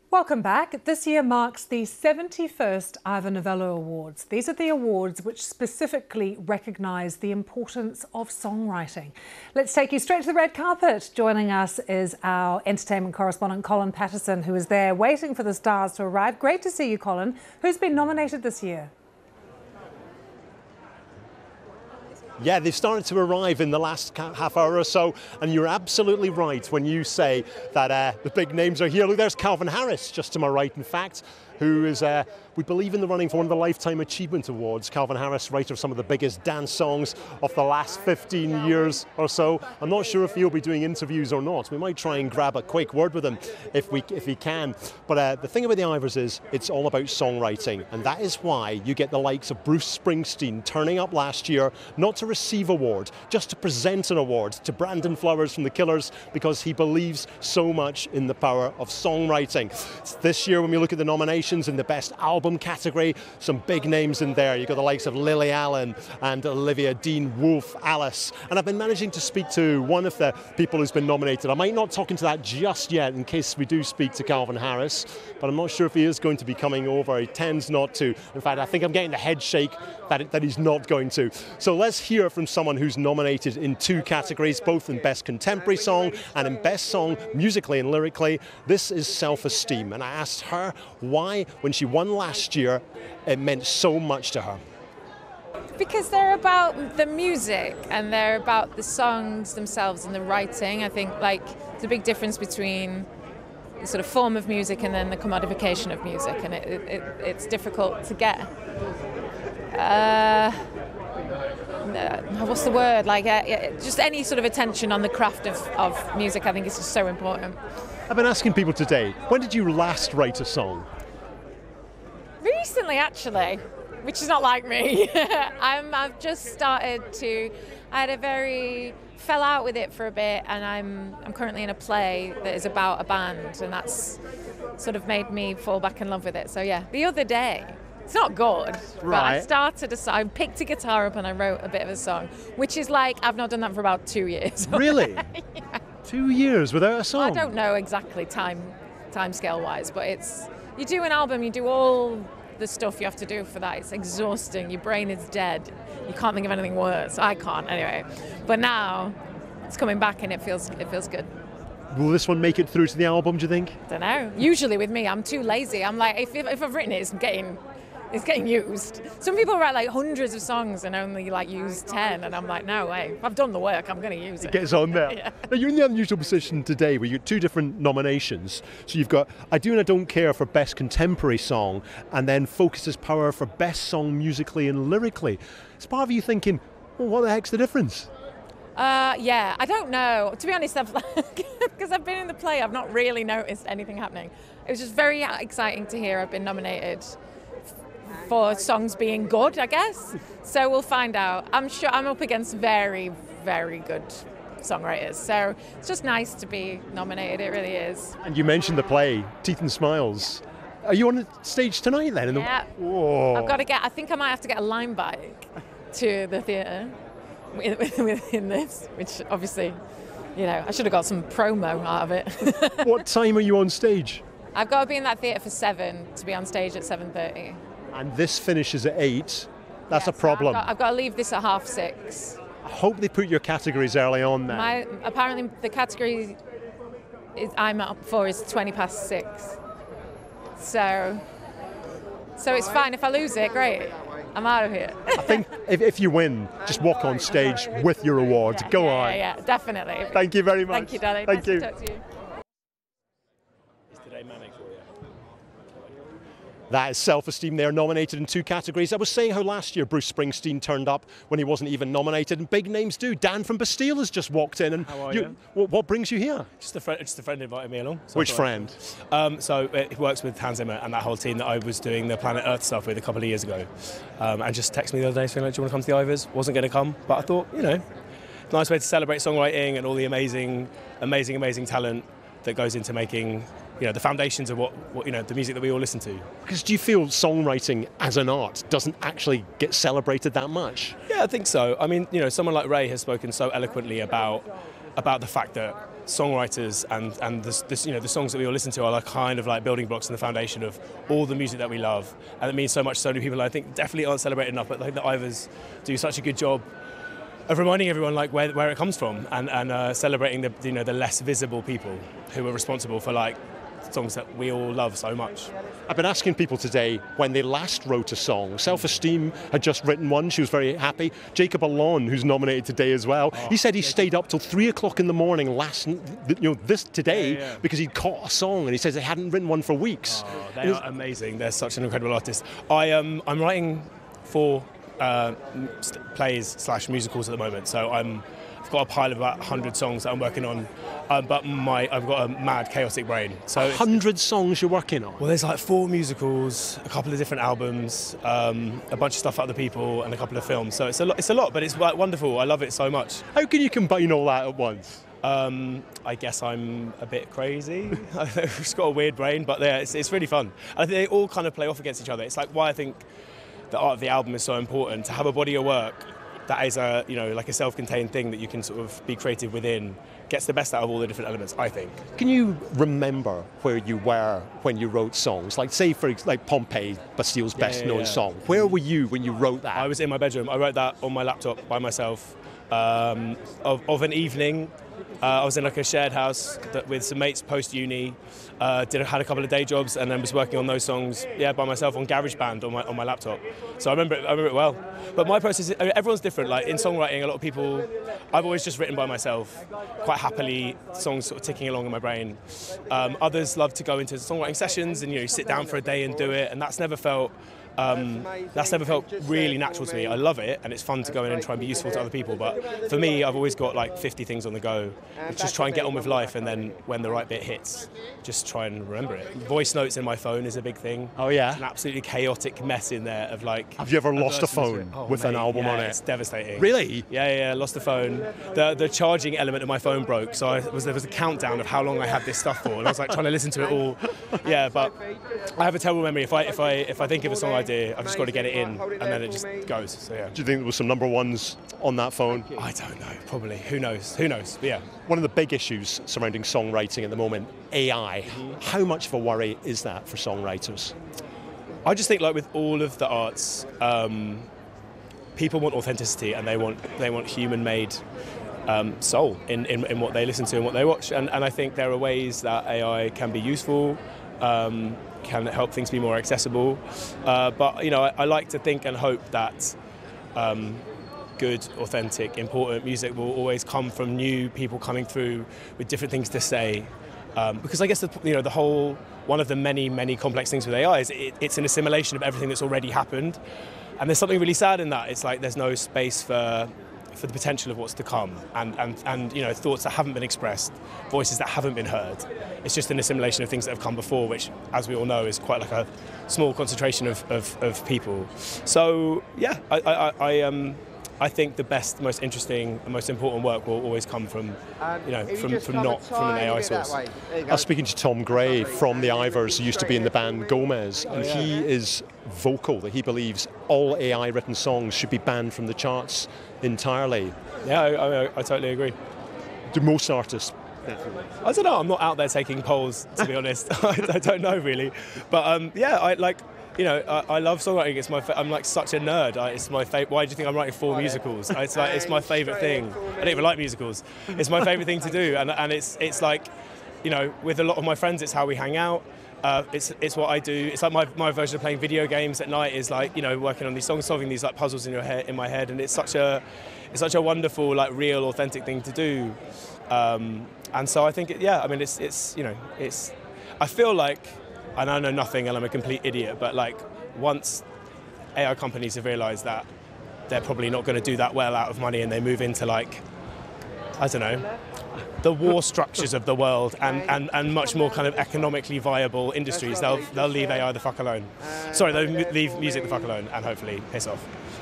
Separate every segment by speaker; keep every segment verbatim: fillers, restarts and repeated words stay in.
Speaker 1: Welcome back. This year marks the seventy-first Ivor Novello Awards. These are the awards which specifically recognise the importance of songwriting. Let's take you straight to the red carpet. Joining us is our entertainment correspondent Colin Patterson, who is there waiting for the stars to arrive. Great to see you, Colin. Who's been nominated this year?
Speaker 2: Yeah, they've started to arrive in the last half hour or so, and you're absolutely right when you say that uh, the big names are here. Look, there's Calvin Harris, just to my right, in fact, who is, uh, we believe, in the running for one of the Lifetime Achievement Awards. Calvin Harris, writer of some of the biggest dance songs of the last fifteen years or so. I'm not sure if he'll be doing interviews or not. We might try and grab a quick word with him if we if he can. But uh, the thing about the Ivors is it's all about songwriting, and that is why you get the likes of Bruce Springsteen turning up last year, not to receive award, just to present an award to Brandon Flowers from The Killers, because he believes so much in the power of songwriting. This year, when we look at the nominations in the Best Album category, some big names in there. You've got the likes of Lily Allen and Olivia Dean Wolfe, Alice. And I've been managing to speak to one of the people who's been nominated. I might not talk into that just yet in case we do speak to Calvin Harris, but I'm not sure if he is going to be coming over. He tends not to. In fact, I think I'm getting the head shake that, it, that he's not going to. So let's hear from someone who's nominated in two categories, both in Best Contemporary Song and in Best Song musically and lyrically. This is Self-Esteem, and I asked her why, when she won last year, it meant so much to her.
Speaker 3: Because they're about the music and they're about the songs themselves and the writing. I think like there's a big difference between the sort of form of music and then the commodification of music, and it, it, it's difficult to get. Uh, what's the word? Like uh, just any sort of attention on the craft of, of music, I think is just so important.
Speaker 2: I've been asking people today, when did you last write a song?
Speaker 3: Recently, actually, which is not like me. I'm, I've just started to, I had a very, fell out with it for a bit, and I'm I'm currently in a play that is about a band, and that's sort of made me fall back in love with it. So yeah, the other day, it's not good,
Speaker 2: right.
Speaker 3: But I started a song, I picked a guitar up and I wrote a bit of a song, which is like, I've not done that for about two years.
Speaker 2: Really?
Speaker 3: Yeah.
Speaker 2: Two years without a song?
Speaker 3: Well, I don't know exactly time, time scale wise, but it's, you do an album, you do all the stuff you have to do for that. It's exhausting. Your brain is dead. You can't think of anything worse. I can't anyway. But now it's coming back and it feels it feels good.
Speaker 2: Will this one make it through to the album, do you think?
Speaker 3: Don't know. Usually with me, I'm too lazy. I'm like, if, if I've written it, it's getting it's getting used. Some people write like hundreds of songs and only like use ten, and I'm like, no way. If I've done the work, I'm going to use it.
Speaker 2: It gets on there.
Speaker 3: Yeah.
Speaker 2: Now, you're in the unusual position today where you've got two different nominations. So you've got I Do and I Don't Care for Best Contemporary Song, and then Focus's Power for Best Song musically and lyrically. It's part of you thinking, well, what the heck's the difference?
Speaker 3: Uh, yeah, I don't know. To be honest, because I've been in the play, I've not really noticed anything happening. It was just very exciting to hear I've been nominated for songs being good, I guess. So we'll find out. I'm sure I'm up against very, very good songwriters. So it's just nice to be nominated, it really is.
Speaker 2: And you mentioned the play, Teeth and Smiles. Are you on the stage tonight then?
Speaker 3: Yeah.
Speaker 2: Whoa.
Speaker 3: I've got to get, I think I might have to get a line bike to the theatre within this, which obviously, you know, I should have got some promo out of it.
Speaker 2: What time are you on stage?
Speaker 3: I've got to be in that theatre for seven to be on stage at seven thirty.
Speaker 2: And this finishes at eight. That's
Speaker 3: Yes,
Speaker 2: a problem.
Speaker 3: I've got, I've got to leave this at half six.
Speaker 2: I hope they put your categories early on then.
Speaker 3: My, apparently the category is, I'm up for is twenty past six. So, so it's fine. If I lose it, great. I'm out of here.
Speaker 2: I think if, if you win, just walk on stage with your award.
Speaker 3: Yeah,
Speaker 2: Go
Speaker 3: yeah,
Speaker 2: on.
Speaker 3: Yeah, yeah, definitely.
Speaker 2: Thank you very much.
Speaker 3: Thank you, darling.
Speaker 2: Thank
Speaker 3: nice
Speaker 2: you.
Speaker 3: To talk to you.
Speaker 2: That is Self-Esteem. They are nominated in two categories. I was saying how last year Bruce Springsteen turned up when he wasn't even nominated, and big names do. Dan from Bastille has just walked in. And
Speaker 4: How are you?
Speaker 2: What, what brings you here?
Speaker 4: Just a friend, just a friend invited me along. So
Speaker 2: Which
Speaker 4: I thought-
Speaker 2: friend?
Speaker 4: Um, so it works with Hans Zimmer and that whole team that I was doing the Planet Earth stuff with a couple of years ago, um, and just texted me the other day saying, like, "Do you want to come to the Ivors?" Wasn't going to come, but I thought, you know, nice way to celebrate songwriting and all the amazing, amazing, amazing talent that goes into making, you know, the foundations of what, what you know, the music that we all listen to.
Speaker 2: Because do you feel songwriting as an art doesn't actually get celebrated that much?
Speaker 4: Yeah, I think so. I mean, you know, someone like Ray has spoken so eloquently about about the fact that songwriters and and the, the, you know the songs that we all listen to are like kind of like building blocks and the foundation of all the music that we love, and it means so much to so many people. I think definitely aren't celebrated enough, but I think the Ivors do such a good job of reminding everyone like where where it comes from, and and uh, celebrating the you know the less visible people who are responsible for like songs that we all love so much.
Speaker 2: I've been asking people today when they last wrote a song. Self-Esteem had just written one. She was very happy. Jacob Alon, who's nominated today as well, oh, he said he stayed up till three o'clock in the morning last, you know, this today yeah, yeah. because he'd caught a song, and he says they hadn't written one for weeks.
Speaker 4: Oh, they are amazing. They're such an incredible artist. I um I'm writing for uh, plays slash musicals at the moment, so I'm. I've got a pile of about one hundred songs that I'm working on, um, but my I've got a mad, chaotic brain. So
Speaker 2: one hundred songs you're working on?
Speaker 4: Well, there's like four musicals, a couple of different albums, um, a bunch of stuff for other people, and a couple of films. So it's a lot, it's a lot, but it's like wonderful. I love it so much.
Speaker 2: How can you combine all that at once?
Speaker 4: Um, I guess I'm a bit crazy. I've just got a weird brain, but yeah, it's, it's really fun. I think they all kind of play off against each other. It's like why I think the art of the album is so important, to have a body of work that is a, you know, like a self-contained thing that you can sort of be creative within, gets the best out of all the different elements, I think.
Speaker 2: Can you remember where you were when you wrote songs? Like, say, for like Pompeii, Bastille's yeah, best-known yeah, yeah. song. Where were you when you wrote that?
Speaker 4: I was in my bedroom. I wrote that on my laptop by myself. Um, of, of an evening, uh, I was in like a shared house that, with some mates post-uni. Uh, did had a couple of day jobs and then was working on those songs, yeah, by myself on GarageBand on my on my laptop. So I remember it, I remember it well. But my process, I mean, everyone's different. Like in songwriting, a lot of people, I've always just written by myself, quite happily, songs sort of ticking along in my brain. Um, others love to go into songwriting sessions and you know sit down for a day and do it, and that's never felt. Um, that's never felt really natural to me. I love it, and it's fun to go in and try and be useful to other people. But for me, I've always got like fifty things on the go. Just try and get on with life, and then when the right bit hits, just try and remember it. Voice notes in my phone is a big thing.
Speaker 2: Oh yeah,
Speaker 4: it's an absolutely chaotic mess in there of like.
Speaker 2: Have you ever lost a phone oh, with mate, an album
Speaker 4: yeah,
Speaker 2: on it?
Speaker 4: It's devastating.
Speaker 2: Really?
Speaker 4: Yeah, yeah, lost the phone. The the charging element of my phone broke, so I was there was a countdown of how long I had this stuff for, and I was like trying to listen to it all. Yeah, but I have a terrible memory. If I if I if I think of a song idea, I've just got to get it in, and then it just goes. So yeah.
Speaker 2: Do you think there was some number ones on that phone?
Speaker 4: I don't know. Probably. Who knows? Who knows? But yeah.
Speaker 2: One of the big issues surrounding songwriting at the moment, A I. Mm-hmm. How much of a worry is that for songwriters?
Speaker 4: I just think, like with all of the arts, um, people want authenticity, and they want they want human-made um, soul in, in in what they listen to and what they watch. And and I think there are ways that A I can be useful. Um, can help things be more accessible, uh, but you know I, I like to think and hope that um, good, authentic, important music will always come from new people coming through with different things to say, um, because I guess the, you know the whole one of the many many complex things with A I is it, it's an assimilation of everything that's already happened, and there's something really sad in that. It's like there's no space for for the potential of what's to come, and, and, and you know thoughts that haven't been expressed, voices that haven't been heard. It's just an assimilation of things that have come before, which, as we all know, is quite like a small concentration of, of, of people. So yeah, I, I, I um I think the best, most interesting, and most important work will always come from, you know, from, from not from an A I source.
Speaker 2: I was speaking to Tom Gray from the Ivors, who used to be in the band Gomez, and he is vocal that he believes all A I-written songs should be banned from the charts entirely.
Speaker 4: Yeah, I, I, I totally agree.
Speaker 2: Do most artists?
Speaker 4: I don't know. I'm not out there taking polls, to be honest. I, I don't know really, but um, yeah, I like. You know, I, I love songwriting. It's my. Fa- I'm like such a nerd. I, it's my favorite. Why do you think I'm writing four musicals? It's like it's my favorite thing. I don't even like musicals. It's my favorite thing to do, and and it's it's like, you know, with a lot of my friends, it's how we hang out. Uh, it's it's what I do. It's like my, my version of playing video games at night is like, you know, working on these songs, solving these like puzzles in your head, in my head, and it's such a it's such a wonderful, like, real, authentic thing to do. Um, and so I think, it, yeah, I mean, it's it's you know, it's. I feel like. And I know nothing and I'm a complete idiot, but like once A I companies have realised that they're probably not going to do that well out of money and they move into like, I don't know, the war structures of the world and, and, and much more kind of economically viable industries, they'll they'll leave A I the fuck alone. Sorry, they'll leave music the fuck alone and hopefully piss off.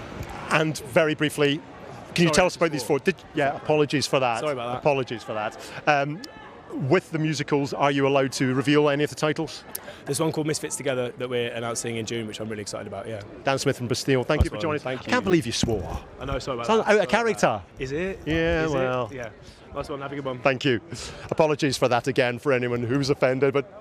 Speaker 2: And very briefly, can you Sorry, tell us about these four? Did, yeah, apologies for that.
Speaker 4: Sorry about that.
Speaker 2: Apologies for that. Um, with the musicals, are you allowed to reveal any of the titles?
Speaker 4: There's one called Misfits Together that we're announcing in June, which I'm really excited about, yeah.
Speaker 2: Dan Smith from Bastille, thank
Speaker 4: Nice
Speaker 2: you for
Speaker 4: one,
Speaker 2: joining.
Speaker 4: thank you.
Speaker 2: Can't believe you swore.
Speaker 4: I know, sorry about
Speaker 2: Sounds
Speaker 4: that.
Speaker 2: out of character.
Speaker 4: Is it?
Speaker 2: Yeah,
Speaker 4: Is
Speaker 2: well.
Speaker 4: It? Yeah. Nice one, have a good one.
Speaker 2: Thank you. Apologies for that again for anyone who's offended, but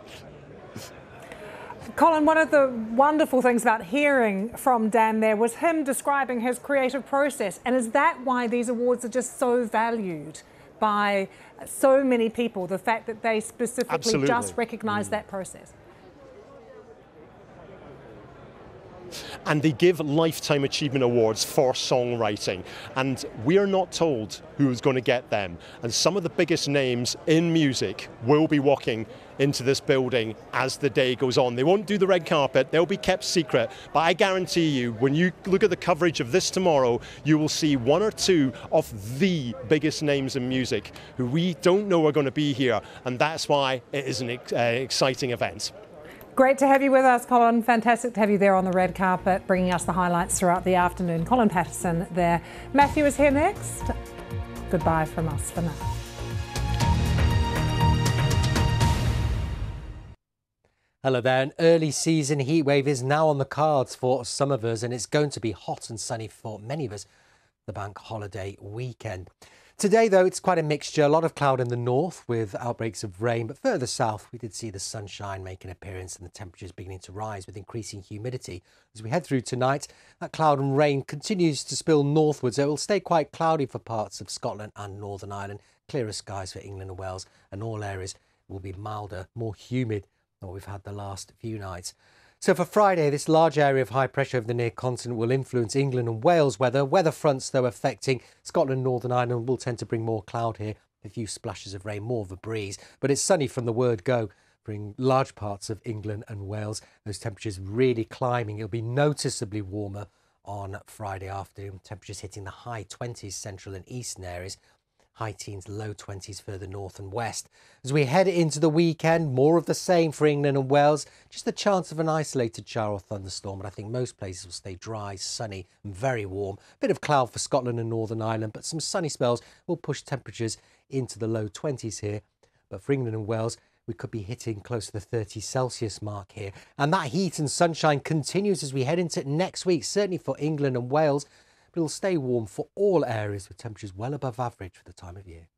Speaker 1: Colin, one of the wonderful things about hearing from Dan there was him describing his creative process. And is that why these awards are just so valued by so many people, the fact that they specifically
Speaker 2: Absolutely.
Speaker 1: just recognise mm. that process?
Speaker 2: And they give Lifetime Achievement Awards for songwriting. And we are not told who's going to get them. And some of the biggest names in music will be walking into this building as the day goes on. They won't do the red carpet, they'll be kept secret, but I guarantee you, when you look at the coverage of this tomorrow, you will see one or two of the biggest names in music who we don't know are going to be here, and that's why it is an uh, exciting event.
Speaker 1: Great to have you with us, Colin. Fantastic to have you there on the red carpet, bringing us the highlights throughout the afternoon. Colin Patterson there. Matthew is here next. Goodbye from us for now.
Speaker 5: Hello there. An early season heatwave is now on the cards for some of us, and it's going to be hot and sunny for many of us the bank holiday weekend. Today, though, it's quite a mixture. A lot of cloud in the north with outbreaks of rain, but further south, we did see the sunshine make an appearance and the temperatures beginning to rise with increasing humidity. As we head through tonight, that cloud and rain continues to spill northwards. It will stay quite cloudy for parts of Scotland and Northern Ireland. Clearer skies for England and Wales, and all areas will be milder, more humid than what we've had the last few nights. So for Friday, this large area of high pressure over the near continent will influence England and Wales weather. Weather fronts, though, affecting Scotland and Northern Ireland will tend to bring more cloud here, a few splashes of rain, more of a breeze. But it's sunny from the word go, bring large parts of England and Wales. Those temperatures really climbing. It'll be noticeably warmer on Friday afternoon. Temperatures hitting the high twenties, central and eastern areas. High teens, low twenties further north and west. As we head into the weekend, more of the same for England and Wales. Just the chance of an isolated shower or thunderstorm, but I think most places will stay dry, sunny and very warm. Bit of cloud for Scotland and Northern Ireland, but some sunny spells will push temperatures into the low twenties here. But for England and Wales, we could be hitting close to the thirty Celsius mark here. And that heat and sunshine continues as we head into next week, certainly for England and Wales. But it'll stay warm for all areas with temperatures well above average for the time of year.